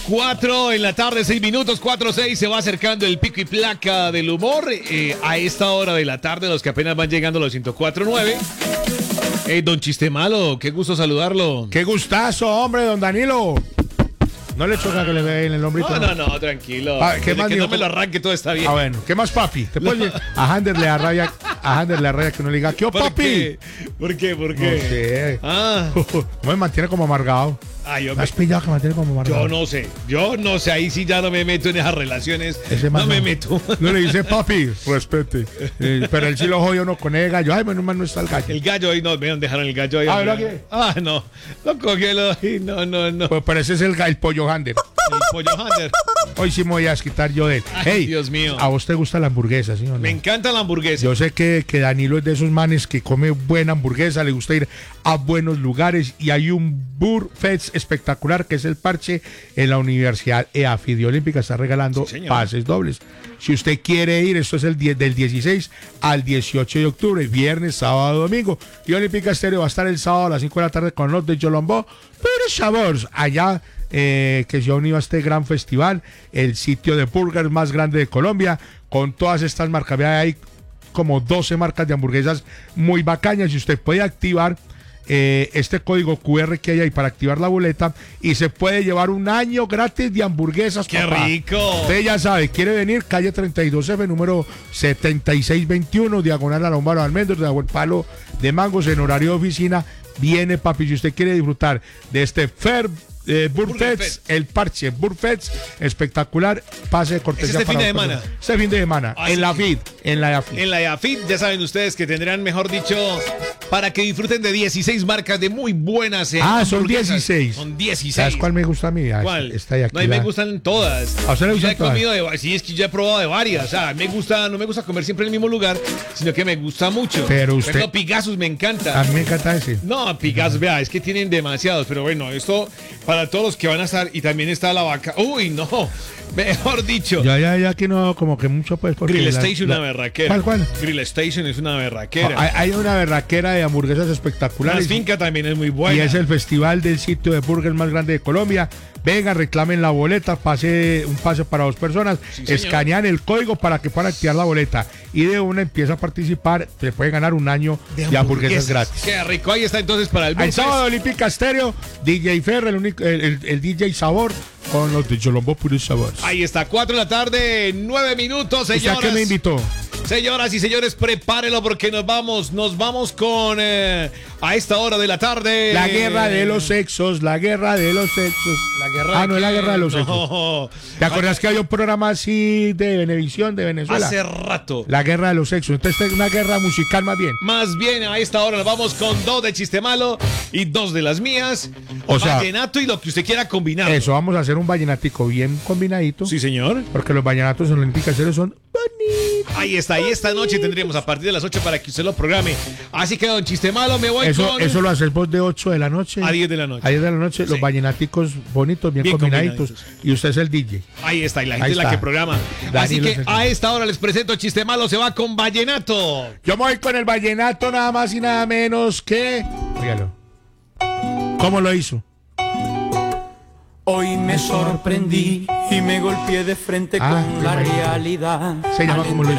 4 en la tarde, 6 minutos, 4-6, se va acercando el pico y placa del humor. A esta hora de la tarde, los que apenas van llegando a los 104.9. Don Chistemalo, qué gusto saludarlo. Qué gustazo, hombre, don Danilo. No le choca que le vea en el hombrito. No, tranquilo. ¿Qué más que digo? no me lo arranque, todo está bien. Ah, bueno, ¿qué más, papi? ¿Te puedes a Hander le da rabia que uno le diga, ¿qué, papi? ¿Por qué? No sé. Ah. No me mantiene como amargado. Ay, ¿Me has pillado que me mantiene como amargado? Yo no sé, ahí sí ya no me meto en esas relaciones. No me meto. No le dice, papi, respete. Pero él sí lo jodió uno con el gallo. Ay, menos mal no está el gallo. El gallo ahí no, vean, dejaron el gallo ahí. ¿Verdad que? No. Lo cogió ahí, no. Pues parece es el pollo Hander. El pollo Hander. Hoy sí me voy a desquitar yo de él. Ay, Dios mío. ¿A vos te gusta la hamburguesa, sí o no? Me encanta la hamburguesa. Yo sé que Danilo es de esos manes que come buena hamburguesa, le gusta ir a buenos lugares y hay un buffet espectacular que es el Parche en la Universidad EAFIT Olímpica. Está regalando pases dobles. Si usted quiere ir, esto es del 16 al 18 de octubre, viernes, sábado, domingo. Y Olímpica Estéreo va a estar el sábado a las 5 de la tarde con los de Yolombó, pero sabores allá. Que se ha unido a este gran festival, el sitio de burgers más grande de Colombia, con todas estas marcas. Hay como 12 marcas de hamburguesas muy bacanas y usted puede activar este código QR que hay ahí para activar la boleta y se puede llevar un año gratis de hamburguesas. ¡Qué rico! Usted ya sabe, quiere venir, calle 32F, número 7621, diagonal a Lombardo Almendros, de Agua Palo de Mangos, en horario de oficina. Viene, papi, si usted quiere disfrutar de este Burfets, el Parche, Burfets, espectacular, pase de cortesía. Este fin de semana. Este fin de semana, en la FIT. En la EAFIT, ya saben ustedes que tendrán, mejor dicho, para que disfruten de 16 marcas de muy buenas. Son 16. Son 16. ¿Sabes cuál me gusta a mí? ¿Cuál? Esta de aquí. No, a mí me gustan todas. ¿A usted le gustan todas? Sí, es que ya he probado de varias. O sea, no me gusta comer siempre en el mismo lugar, sino que me gusta mucho. Pero usted. Pero Pegasus me encanta. A mí me encanta ese. No, Pegasus, vea, es que tienen demasiados. Pero bueno, esto para todos los que van a estar. Y también está la vaca. Uy, no. Mejor dicho. Ya que no, como que mucho pues. Grill Station, una berraquera. ¿Cuál? Grill Station es una berraquera. Hay una berraquera de hamburguesas espectaculares. La finca también es muy buena. Y es el festival del sitio de burgers más grande de Colombia. Vengan, reclamen la boleta, un pase para 2 personas, escanean el código para que puedan activar la boleta y de una empieza a participar, se puede ganar un año de hamburguesas gratis. Qué rico, ahí está entonces para el sábado Olímpica Estéreo, DJ Ferrer, el DJ Sabor con los de Yolombo Puros Sabores. Ahí está, 4 de la tarde, 9 minutos, señoras. ¿Usted a qué me invitó? Señoras y señores, prepárenlo porque nos vamos con a esta hora de la tarde. La guerra de los sexos. No es la guerra de los sexos. ¿Te acuerdas que había un programa así de Venevisión, de Venezuela? Hace rato. La guerra de los sexos. Entonces es una guerra musical más bien. Más bien, a esta hora nos vamos con 2 de Chistemalo y 2 de las mías. O sea, vallenato y lo que usted quiera combinar. Eso, vamos a hacer un vallenatico bien combinadito. Sí, señor. Porque los vallenatos en Olímpica Estéreo son bonitos. Ahí está, y esta noche tendremos a partir de las 8 para que usted lo programe. Así que, don Chistemalo, me voy con... Eso lo haces vos de 8 de la noche a 10 de la noche. A 10 de la noche, los vallenaticos bonitos, bien combinaditos. Y usted es el DJ. Ahí está, y la gente es la que programa. Así que a esta hora les presento Chistemalo, se va con vallenato. Yo me voy con el vallenato nada más y nada menos que... Óigalo. ¿Cómo lo hizo? Hoy me sorprendí y me golpeé de frente con la realidad. Se llama como lo